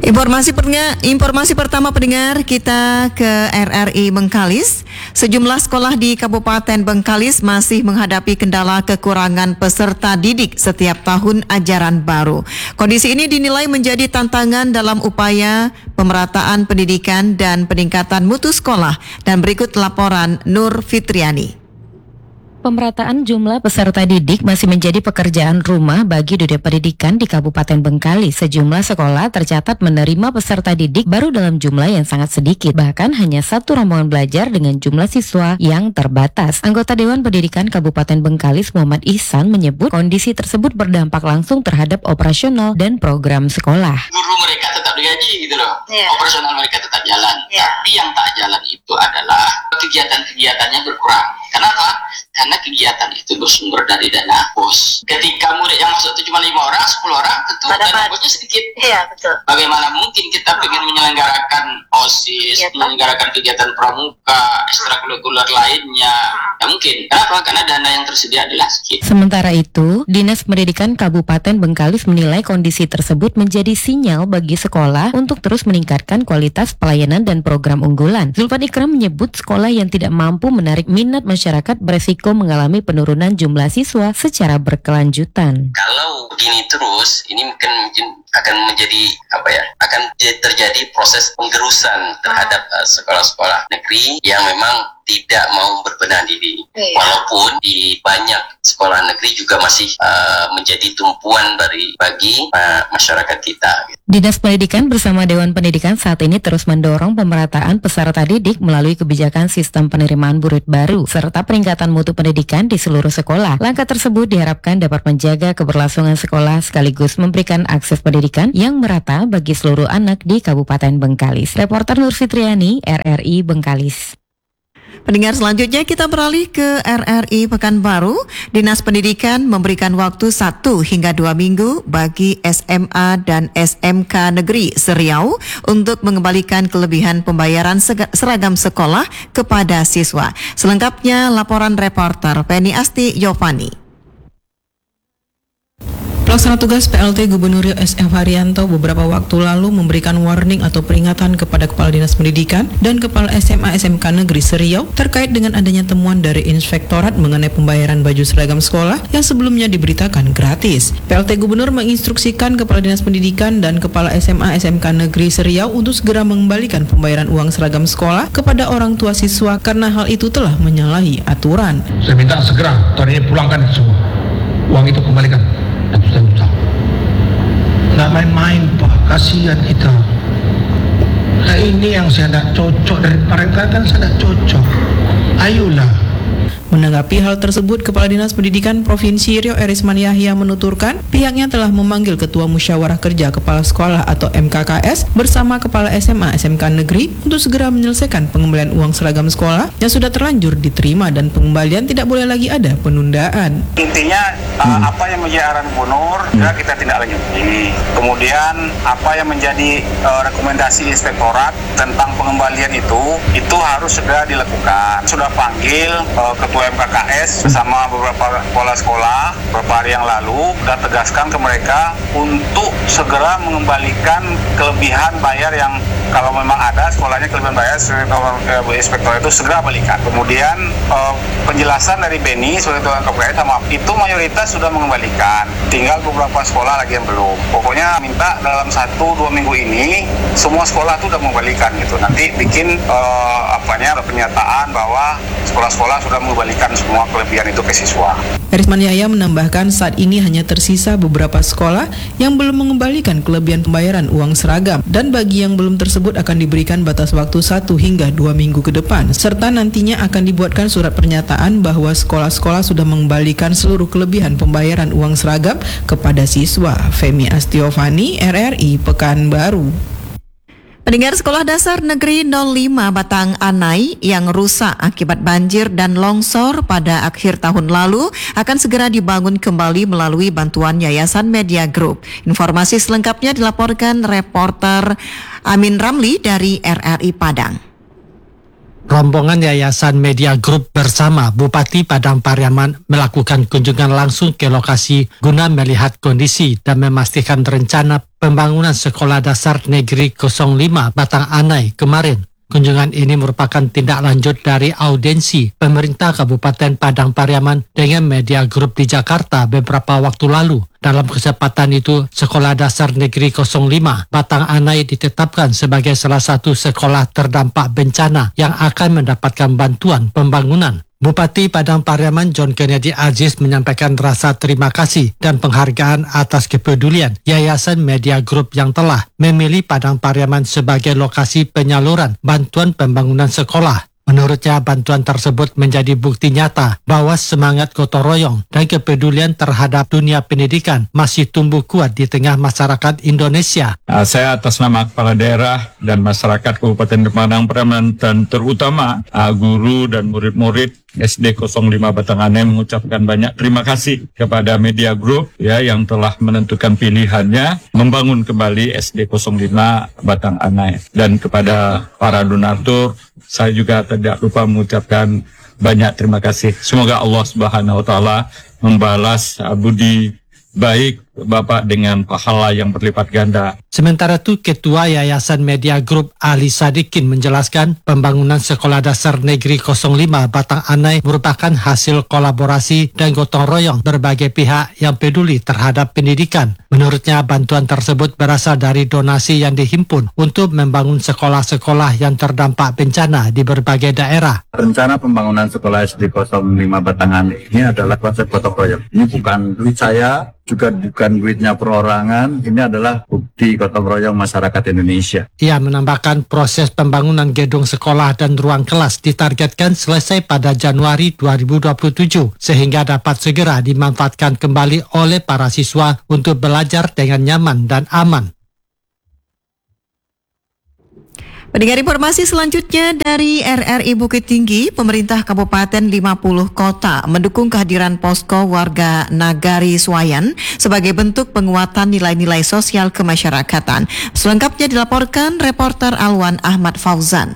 Informasi pertama pendengar kita ke RRI Bengkalis. Sejumlah sekolah di Kabupaten Bengkalis masih menghadapi kendala kekurangan peserta didik setiap tahun ajaran baru. Kondisi ini dinilai menjadi tantangan dalam upaya pemerataan pendidikan dan peningkatan mutu sekolah. Dan berikut laporan Nur Fitriani. Pemerataan jumlah peserta didik masih menjadi pekerjaan rumah bagi dunia pendidikan di Kabupaten Bengkalis. Sejumlah sekolah tercatat menerima peserta didik baru dalam jumlah yang sangat sedikit. Bahkan hanya satu rombongan belajar dengan jumlah siswa yang terbatas. Anggota Dewan Pendidikan Kabupaten Bengkalis Muhammad Ihsan menyebut kondisi tersebut berdampak langsung terhadap operasional dan program sekolah. Guru mereka tetap digaji gitu loh, operasional mereka tetap jalan. Tapi yang tak jalan itu adalah kegiatan-kegiatannya berkurang. Kenapa? Karena kegiatan itu bersumber dari dana BOS. Ketika murid yang masuk itu cuma 5 orang, 10 orang, tentu dana BOS-nya sedikit. Iya, betul. Bagaimana mungkin kita ingin menyelenggarakan OSIS, menyelenggarakan kegiatan pramuka, ekstrakurikuler lainnya? Tidak mungkin. Kenapa? Karena dana yang tersedia adalah sedikit. Sementara itu, Dinas Pendidikan Kabupaten Bengkalis menilai kondisi tersebut menjadi sinyal bagi sekolah untuk terus meningkatkan kualitas pelayanan dan program unggulan. Zulfan Ikram menyebut sekolah yang tidak mampu menarik minat masyarakat beresiko mengalami penurunan jumlah siswa secara berkelanjutan. Kalau begini terus, ini mungkin akan menjadi akan terjadi proses penggerusan terhadap sekolah-sekolah negeri yang memang tidak mau berbenah diri. Walaupun di banyak sekolah negeri juga masih menjadi tumpuan bagi masyarakat kita. Dinas Pendidikan bersama Dewan Pendidikan saat ini terus mendorong pemerataan peserta didik melalui kebijakan sistem penerimaan murid baru serta peningkatan mutu pendidikan di seluruh sekolah. Langkah tersebut diharapkan dapat menjaga keberlangsungan sekolah sekaligus memberikan akses pendidikan yang merata bagi seluruh anak di Kabupaten Bengkalis. Reporter Nur Fitriani, RRI Bengkalis. Pendengar, selanjutnya kita beralih ke RRI Pekanbaru. Dinas Pendidikan memberikan waktu 1 hingga 2 minggu bagi SMA dan SMK Negeri Seriau untuk mengembalikan kelebihan pembayaran seragam sekolah kepada siswa. Selengkapnya laporan reporter Penny Asti Yovani. Pelaksana tugas PLT Gubernur SF Haryanto beberapa waktu lalu memberikan warning atau peringatan kepada Kepala Dinas Pendidikan dan Kepala SMA SMK Negeri Seriau terkait dengan adanya temuan dari Inspektorat mengenai pembayaran baju seragam sekolah yang sebelumnya diberitakan gratis. PLT Gubernur menginstruksikan Kepala Dinas Pendidikan dan Kepala SMA SMK Negeri Seriau untuk segera mengembalikan pembayaran uang seragam sekolah kepada orang tua siswa karena hal itu telah menyalahi aturan. Saya minta segera tahun ini pulangkan semua. Uang itu kembalikan. Ratusan-juta. Nggak main-main Pak, kasihan kita. Nah ini yang saya tidak cocok dari mereka, kan saya tidak cocok. Ayolah. Menanggapi hal tersebut, Kepala Dinas Pendidikan Provinsi Riau Erisman Yahya menuturkan pihaknya telah memanggil Ketua Musyawarah Kerja Kepala Sekolah atau MKKS bersama Kepala SMA SMK Negeri untuk segera menyelesaikan pengembalian uang seragam sekolah yang sudah terlanjur diterima dan pengembalian tidak boleh lagi ada penundaan. Intinya apa yang menjadi arahan Gubernur ya kita tindak lanjuti. Kemudian apa yang menjadi rekomendasi Inspektorat tentang pengembalian itu harus segera dilakukan. Sudah panggil Ketua MKKS bersama beberapa kepala sekolah beberapa hari yang lalu dan tegaskan ke mereka untuk segera mengembalikan kelebihan bayar yang kalau memang ada sekolahnya kelebihan bayar Inspektorat itu segera balikan. Kemudian penjelasan dari Beni sebagai Ketua MKKS sama itu mayoritas sudah mengembalikan, tinggal beberapa sekolah lagi yang belum. Pokoknya minta dalam 1-2 minggu ini semua sekolah itu sudah mengembalikan gitu. Nanti bikin pernyataan bahwa sekolah-sekolah sudah mengembalikan semua kelebihan itu ke siswa. Erisman Yahya menambahkan saat ini hanya tersisa beberapa sekolah yang belum mengembalikan kelebihan pembayaran uang seragam dan bagi yang belum tersebut akan diberikan batas waktu 1 hingga 2 minggu ke depan serta nantinya akan dibuatkan surat pernyataan bahwa sekolah-sekolah sudah mengembalikan seluruh kelebihan pembayaran uang seragam kepada siswa. Femi Astiovani, RRI Pekanbaru. Pendengar, Sekolah Dasar Negeri 05 Batang Anai yang rusak akibat banjir dan longsor pada akhir tahun lalu akan segera dibangun kembali melalui bantuan Yayasan Media Group. Informasi selengkapnya dilaporkan reporter Amin Ramli dari RRI Padang. Rombongan Yayasan Media Group bersama Bupati Padang Pariaman melakukan kunjungan langsung ke lokasi guna melihat kondisi dan memastikan rencana pembangunan Sekolah Dasar Negeri 05 Batang Anai kemarin. Kunjungan ini merupakan tindak lanjut dari audiensi pemerintah Kabupaten Padang Pariaman dengan Media Group di Jakarta beberapa waktu lalu. Dalam kesempatan itu, Sekolah Dasar Negeri 05 Batang Anai ditetapkan sebagai salah satu sekolah terdampak bencana yang akan mendapatkan bantuan pembangunan. Bupati Padang Pariaman John Kennedy Aziz menyampaikan rasa terima kasih dan penghargaan atas kepedulian Yayasan Media Group yang telah memilih Padang Pariaman sebagai lokasi penyaluran bantuan pembangunan sekolah. Menurutnya, bantuan tersebut menjadi bukti nyata bahwa semangat gotong royong dan kepedulian terhadap dunia pendidikan masih tumbuh kuat di tengah masyarakat Indonesia. Saya atas nama Kepala Daerah dan masyarakat Kabupaten Padang Pariaman dan terutama guru dan murid-murid SD 05 Batang Anai mengucapkan banyak terima kasih kepada Media Group yang telah menentukan pilihannya membangun kembali SD 05 Batang Anai, dan kepada para donatur saya juga tidak lupa mengucapkan banyak terima kasih. Semoga Allah Subhanahu wa taala membalas budi baik Bapak dengan pahala yang berlipat ganda. Sementara itu, Ketua Yayasan Media Group Ali Sadikin menjelaskan pembangunan Sekolah Dasar Negeri 05 Batang Anai merupakan hasil kolaborasi dan gotong royong berbagai pihak yang peduli terhadap pendidikan. Menurutnya, bantuan tersebut berasal dari donasi yang dihimpun untuk membangun sekolah-sekolah yang terdampak bencana di berbagai daerah. Rencana pembangunan Sekolah SD 05 Batang Anai ini adalah konsep gotong royong. Ini bukan duit saya, juga bukan duitnya perorangan, ini adalah bukti gotong royong masyarakat Indonesia. Ia menambahkan proses pembangunan gedung sekolah dan ruang kelas ditargetkan selesai pada Januari 2027 sehingga dapat segera dimanfaatkan kembali oleh para siswa untuk belajar dengan nyaman dan aman. Pendengar, informasi selanjutnya dari RRI Bukit Tinggi, pemerintah Kabupaten 50 Kota mendukung kehadiran posko warga Nagari Suayan sebagai bentuk penguatan nilai-nilai sosial kemasyarakatan. Selengkapnya dilaporkan reporter Alwan Ahmad Fauzan.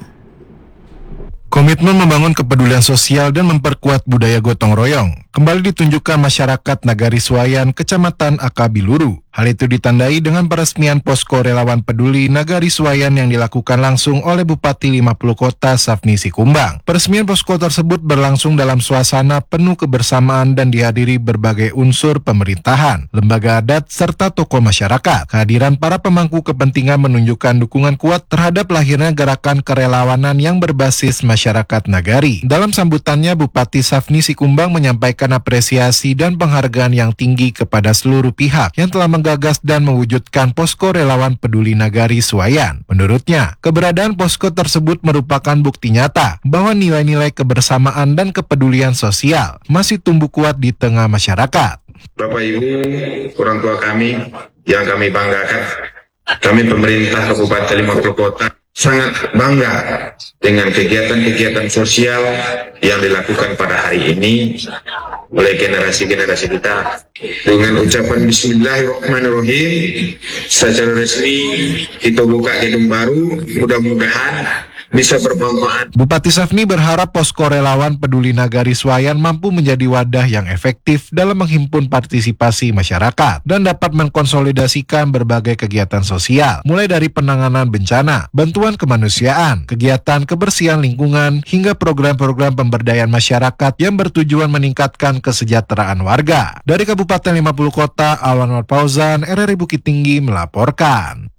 Komitmen membangun kepedulian sosial dan memperkuat budaya gotong royong kembali ditunjukkan masyarakat Nagari Suayan, Kecamatan Akabiluru. Hal itu ditandai dengan peresmian posko relawan peduli Nagari Suayan yang dilakukan langsung oleh Bupati 50 Kota Safni Sikumbang. Peresmian posko tersebut berlangsung dalam suasana penuh kebersamaan dan dihadiri berbagai unsur pemerintahan, lembaga adat, serta tokoh masyarakat. Kehadiran para pemangku kepentingan menunjukkan dukungan kuat terhadap lahirnya gerakan kerelawanan yang berbasis masyarakat Nagari. Dalam sambutannya, Bupati Safni Sikumbang menyampaikan apresiasi dan penghargaan yang tinggi kepada seluruh pihak yang telah menggagas dan mewujudkan posko relawan peduli Nagari Suayan. Menurutnya, keberadaan posko tersebut merupakan bukti nyata bahwa nilai-nilai kebersamaan dan kepedulian sosial masih tumbuh kuat di tengah masyarakat. Bapak Ibu, orang tua kami yang kami banggakan, kami pemerintah Kabupaten 50 Kota sangat bangga dengan kegiatan-kegiatan sosial yang dilakukan pada hari ini oleh generasi-generasi kita. Dengan ucapan Bismillahirrahmanirrahim, secara resmi kita buka gedung baru, mudah-mudahan bisa bermanfaat. Bupati Safni berharap posko relawan peduli Nagari Suayan mampu menjadi wadah yang efektif dalam menghimpun partisipasi masyarakat dan dapat mengkonsolidasikan berbagai kegiatan sosial, mulai dari penanganan bencana, bantuan kemanusiaan, kegiatan kebersihan lingkungan, hingga program-program pemberdayaan masyarakat yang bertujuan meningkatkan kesejahteraan warga. Dari Kabupaten 50 Kota, Alwan Ahmad Fauzan, RRI Bukit Tinggi melaporkan.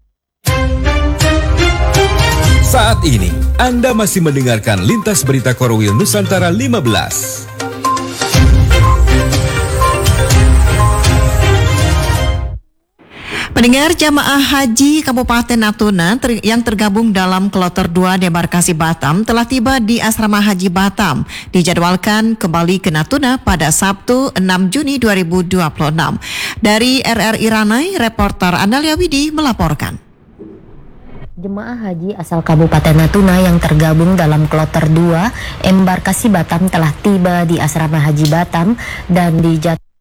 Saat ini, Anda masih mendengarkan Lintas Berita Korwil Nusantara 15. Pendengar, jamaah haji Kabupaten Natuna yang tergabung dalam Kloter 2 Debarkasi Batam telah tiba di Asrama Haji Batam. Dijadwalkan kembali ke Natuna pada Sabtu 6 Juni 2026. Dari RRI Ranai, reporter Analia Widi melaporkan. Jemaah haji asal Kabupaten Natuna yang tergabung dalam Kloter 2 Embarkasi Batam telah tiba di Asrama Haji Batam dan dijadwalkan